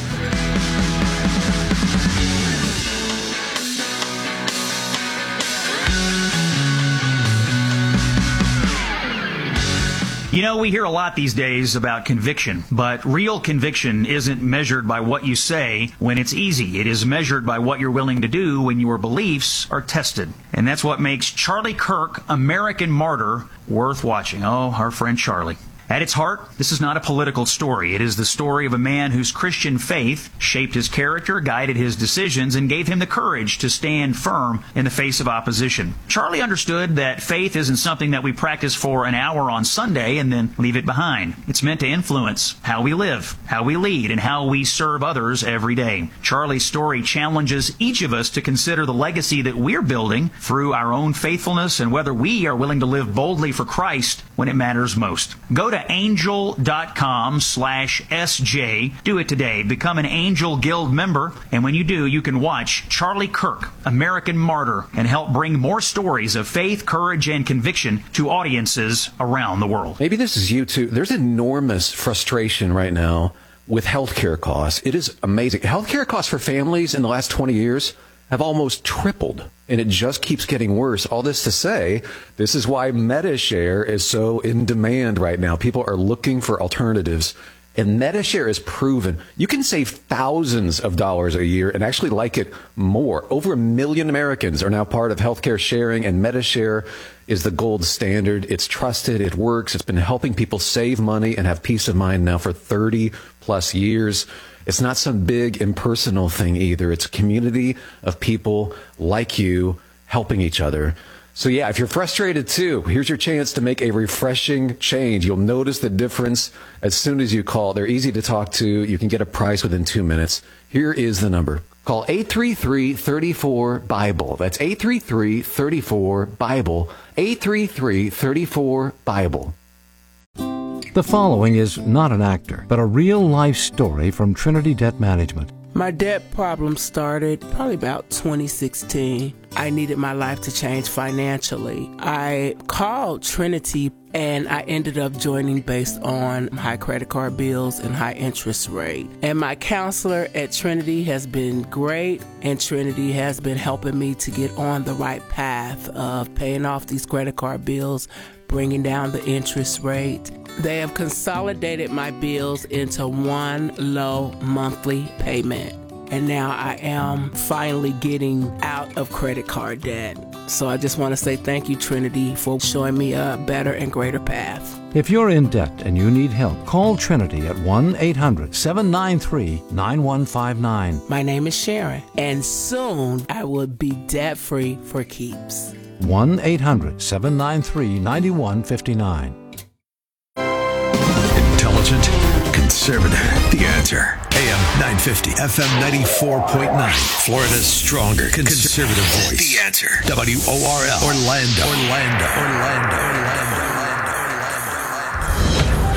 You know, we hear a lot these days about conviction, but real conviction isn't measured by what you say when it's easy. It is measured by what you're willing to do when your beliefs are tested. And that's what makes Charlie Kirk, American Martyr, worth watching. Oh, our friend Charlie. At its heart, this is not a political story. It is the story of a man whose Christian faith shaped his character, guided his decisions, and gave him the courage to stand firm in the face of opposition. Charlie understood that faith isn't something that we practice for an hour on Sunday and then leave it behind. It's meant to influence how we live, how we lead, and how we serve others every day. Charlie's story challenges each of us to consider the legacy that we're building through our own faithfulness and whether we are willing to live boldly for Christ when it matters most. Go to angel.com/SJ. Do it today. Become an Angel Guild member. And when you do, you can watch Charlie Kirk, American Martyr, and help bring more stories of faith, courage, and conviction to audiences around the world. Maybe this is you too. There's enormous frustration right now with healthcare costs. It is amazing. Healthcare costs for families in the last 20 years have almost tripled, and it just keeps getting worse. All this to say, this is why MediShare is so in demand right now. People are looking for alternatives, and MediShare is proven. You can save thousands of dollars a year and actually like it more. Over 1 million Americans are now part of healthcare sharing, and MediShare is the gold standard. It's trusted. It works. It's been helping people save money and have peace of mind now for 30 plus years. It's not some big impersonal thing either. It's a community of people like you helping each other. So yeah, if you're frustrated too, here's your chance to make a refreshing change. You'll notice the difference as soon as you call. They're easy to talk to. You can get a price within 2 minutes. Here is the number. Call 833-34-BIBLE. That's 833-34-BIBLE. 833-34-BIBLE. The following is not an actor, but a real-life story from Trinity Debt Management. My debt problem started probably about 2016. I needed my life to change financially. I called Trinity and I ended up joining based on high credit card bills and high interest rate. And my counselor at Trinity has been great, and Trinity has been helping me to get on the right path of paying off these credit card bills, bringing down the interest rate. They have consolidated my bills into one low monthly payment. And now I am finally getting out of credit card debt. So I just want to say thank you, Trinity, for showing me a better and greater path. If you're in debt and you need help, call Trinity at 1-800-793-9159. My name is Sharon, and soon I will be debt-free for keeps. 1-800-793-9159. Intelligent, conservative. The Answer. AM 950, FM 94.9. Florida's stronger conservative voice. The Answer. WORL. Orlando.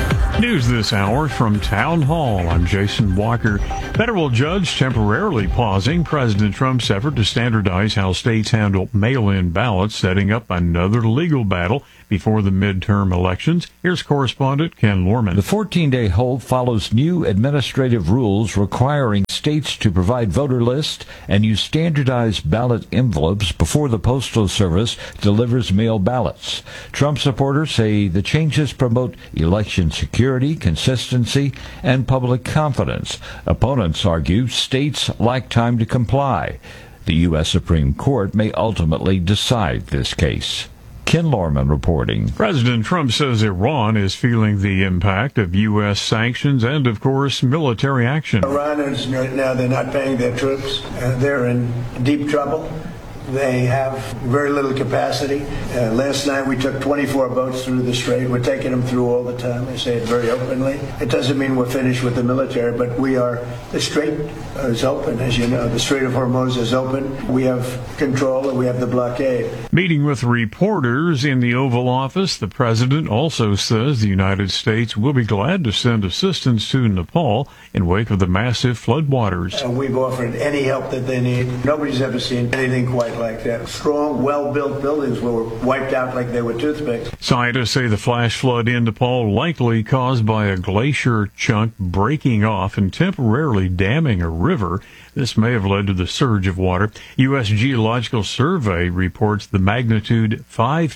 News this hour from Town Hall. I'm Jason Walker. Federal judge temporarily pausing President Trump's effort to standardize how states handle mail-in ballots, setting up another legal battle before the midterm elections. Here's correspondent Ken Lorman. The 14-day hold follows new administrative rules requiring states to provide voter lists and use standardized ballot envelopes before the Postal Service delivers mail ballots. Trump supporters say the changes promote election security, consistency, and public confidence. Opponents argue states lack time to comply. The U.S. Supreme Court may ultimately decide this case. Ken Lorman reporting. President Trump says Iran is feeling the impact of U.S. sanctions and, of course, military action. Iran is right now, they're not paying their troops. They're in deep trouble. They have very little capacity. Last night we took 24 boats through the Strait. We're taking them through all the time. I say it very openly. It doesn't mean we're finished with the military, but the Strait is open, as you know. The Strait of Hormuz is open. We have control and we have the blockade. Meeting with reporters in the Oval Office, the president also says the United States will be glad to send assistance to Nepal in wake of the massive floodwaters. We've offered any help that they need. Nobody's ever seen anything quite like that. Strong, well-built buildings were wiped out like they were toothpicks. Scientists say the flash flood in Nepal likely caused by a glacier chunk breaking off and temporarily damming a river. This may have led to the surge of water. U.S. Geological Survey reports the magnitude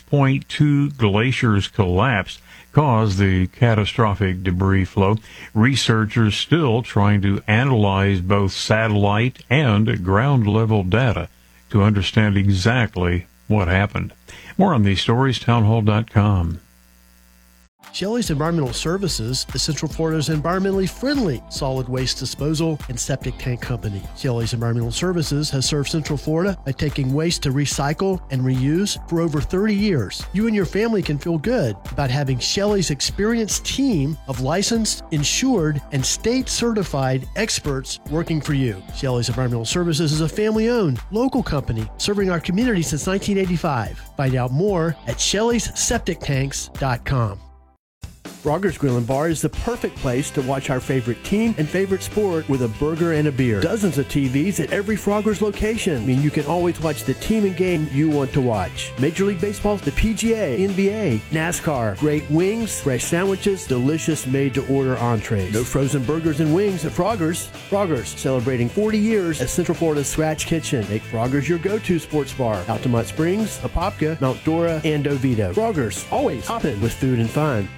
5.2 glaciers collapsed caused the catastrophic debris flow. Researchers still trying to analyze both satellite and ground-level data to understand exactly what happened. More on these stories, townhall.com. Shelley's Environmental Services is Central Florida's environmentally friendly solid waste disposal and septic tank company. Shelley's Environmental Services has served Central Florida by taking waste to recycle and reuse for over 30 years. You and your family can feel good about having Shelley's experienced team of licensed, insured, and state-certified experts working for you. Shelley's Environmental Services is a family-owned, local company serving our community since 1985. Find out more at Shelley'sSepticTanks.com. Frogger's Grill and Bar is the perfect place to watch our favorite team and favorite sport with a burger and a beer. Dozens of TVs at every Frogger's location mean you can always watch the team and game you want to watch. Major League Baseball, the PGA, NBA, NASCAR, great wings, fresh sandwiches, delicious made-to-order entrees. No frozen burgers and wings at Frogger's. Frogger's, celebrating 40 years as Central Florida's Scratch Kitchen. Make Frogger's your go-to sports bar. Altamont Springs, Apopka, Mount Dora, and Oviedo. Frogger's, always hopping with food and fun.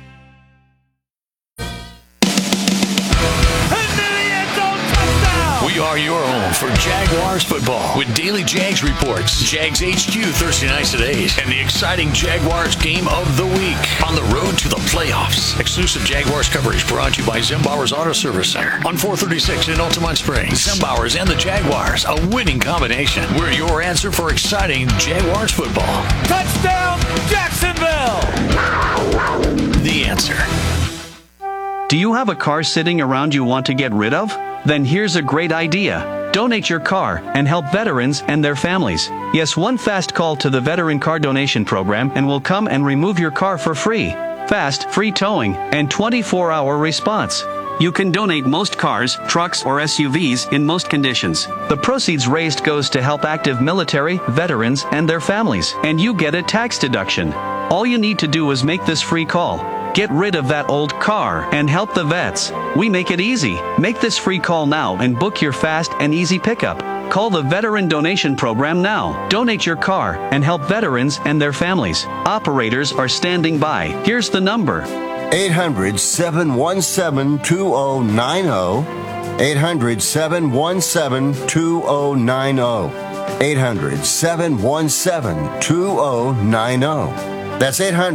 We are your home for Jaguars football with daily Jags reports, Jags HQ Thursday nights at 8, and the exciting Jaguars game of the week on the road to the playoffs. Exclusive Jaguars coverage brought to you by Zembauer's Auto Service Center on 436 in Altamont Springs. Zembauer's and the Jaguars, a winning combination. We're your answer for exciting Jaguars football. Touchdown, Jacksonville! The answer. Do you have a car sitting around you want to get rid of? Then here's a great idea. Donate your car and help veterans and their families. Yes, one fast call to the Veteran Car Donation Program and we'll come and remove your car for free. Fast, free towing, and 24-hour response. You can donate most cars, trucks, or SUVs in most conditions. The proceeds raised goes to help active military, veterans, and their families, and you get a tax deduction. All you need to do is make this free call. Get rid of that old car and help the vets. We make it easy. Make this free call now and book your fast and easy pickup. Call the Veteran Donation Program now. Donate your car and help veterans and their families. Operators are standing by. Here's the number. 800-717-2090. 800-717-2090. 800-717-2090. That's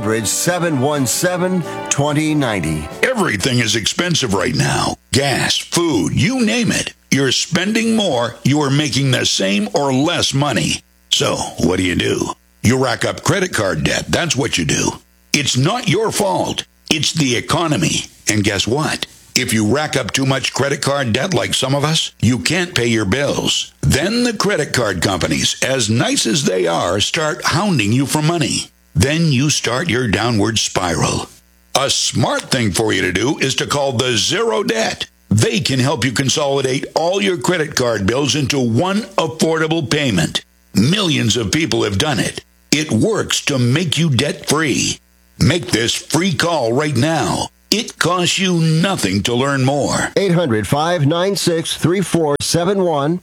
800-717-2090. Everything is expensive right now. Gas, food, you name it. You're spending more, you are making the same or less money. So, what do? You rack up credit card debt. That's what you do. It's not your fault. It's the economy. And guess what? If you rack up too much credit card debt like some of us, you can't pay your bills. Then the credit card companies, as nice as they are, start hounding you for money. Then you start your downward spiral. A smart thing for you to do is to call the Zero Debt. They can help you consolidate all your credit card bills into one affordable payment. Millions of people have done it. It works to make you debt-free. Make this free call right now. It costs you nothing to learn more. 800-596-3471.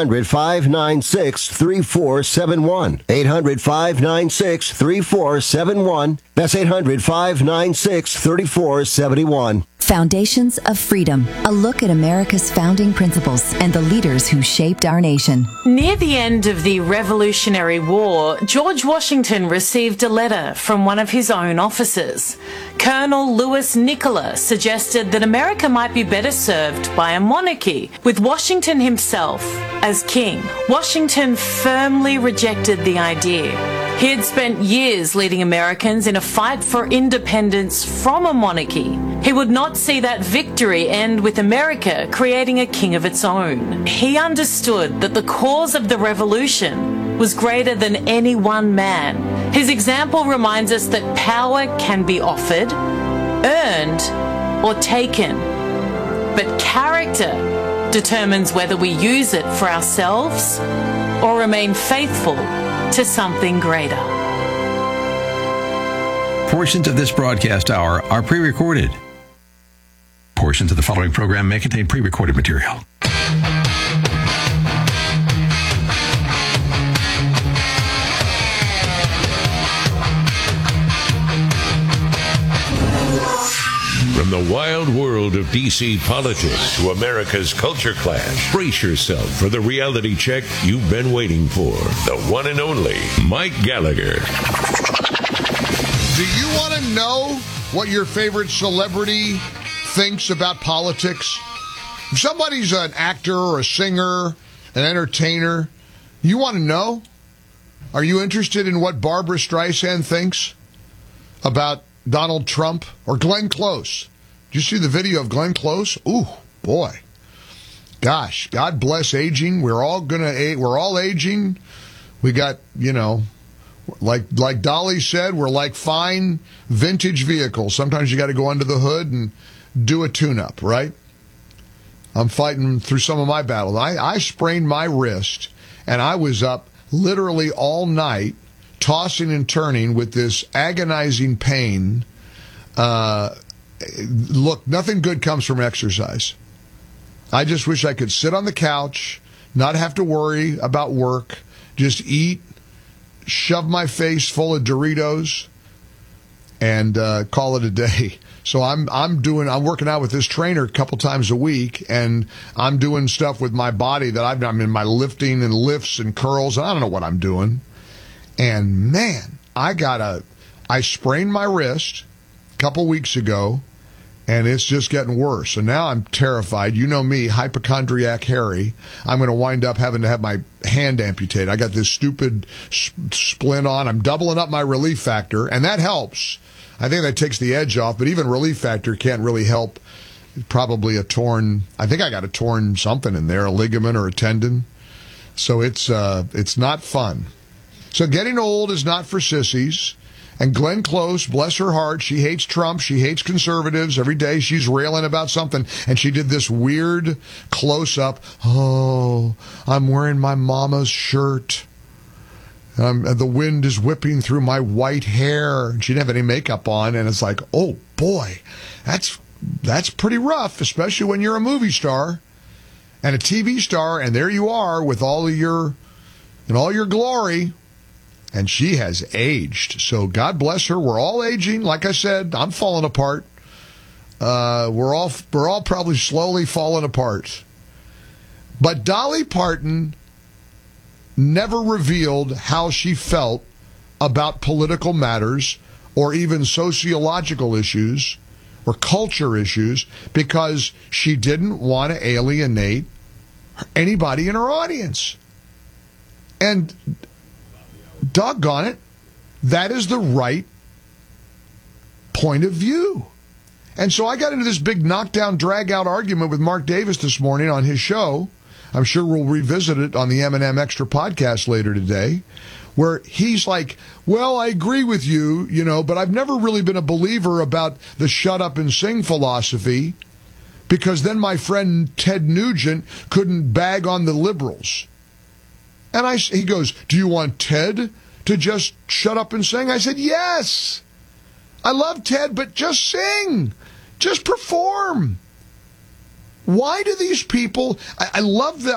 800-596-3471. 800-596-3471. That's 800-596-3471. Foundations of Freedom, a look at America's founding principles and the leaders who shaped our nation. Near the end of the Revolutionary War, George Washington received a letter from one of his own officers. Colonel Louis Nicola suggested that America might be better served by a monarchy, with Washington himself as king. Washington firmly rejected the idea. He had spent years leading Americans in a fight for independence from a monarchy. He would not see that victory end with America creating a king of its own. He understood that the cause of the revolution was greater than any one man. His example reminds us that power can be offered, earned, or taken. But character determines whether we use it for ourselves or remain faithful to something greater. Portions of this broadcast hour are pre-recorded. Portions of the following program may contain pre-recorded material. From the wild world of D.C. politics to America's culture clash, brace yourself for the reality check you've been waiting for. The one and only Mike Gallagher. Do you want to know what your favorite celebrity thinks about politics? If somebody's an actor or a singer, an entertainer, you want to know? Are you interested in what Barbra Streisand thinks about Donald Trump or Glenn Close? Did you see the video of Glenn Close? Ooh, boy. Gosh, God bless aging. We're all aging. We got, like Dolly said, we're like fine vintage vehicles. Sometimes you got to go under the hood and do a tune-up, right? I'm fighting through some of my battles. I sprained my wrist, and I was up literally all night tossing and turning with this agonizing pain. Look, nothing good comes from exercise. I just wish I could sit on the couch, not have to worry about work, just eat, shove my face full of Doritos, and call it a day. So I'm working out with this trainer a couple times a week, and I'm doing stuff with my body that I'm in my lifting and lifts and curls, and I don't know what I'm doing. And man, I sprained my wrist a couple weeks ago, and it's just getting worse. And now I'm terrified. You know me, hypochondriac Harry. I'm going to wind up having to have my hand amputated. I got this stupid splint on. I'm doubling up my relief factor, and that helps. I think that takes the edge off, but even relief factor can't really help. Probably I think I got a torn something in there, a ligament or a tendon. So it's not fun. So getting old is not for sissies. And Glenn Close, bless her heart, she hates Trump, she hates conservatives. Every day she's railing about something. And she did this weird close-up. Oh, I'm wearing my mama's shirt. The wind is whipping through my white hair. And she didn't have any makeup on. And it's like, oh, boy, that's pretty rough, especially when you're a movie star and a TV star. And there you are with all your glory. And she has aged. So God bless her. We're all aging. Like I said, I'm falling apart. We're all probably slowly falling apart. But Dolly Parton never revealed how she felt about political matters or even sociological issues or culture issues because she didn't want to alienate anybody in her audience. And doggone it, that is the right point of view. And so I got into this big knockdown, drag-out argument with Mark Davis this morning on his show I'm sure we'll revisit it on the M&M Extra podcast later today, where he's like, well, I agree with you, but I've never really been a believer about the shut up and sing philosophy, because then my friend Ted Nugent couldn't bag on the liberals. And he goes, do you want Ted to just shut up and sing? I said, yes. I love Ted, but just sing. Just perform. Why do these people... I love